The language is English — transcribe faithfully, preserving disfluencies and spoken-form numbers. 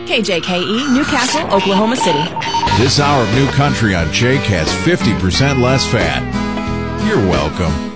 K J K E, Newcastle, Oklahoma City. This hour of New Country on Jake has fifty percent less fat. You're welcome.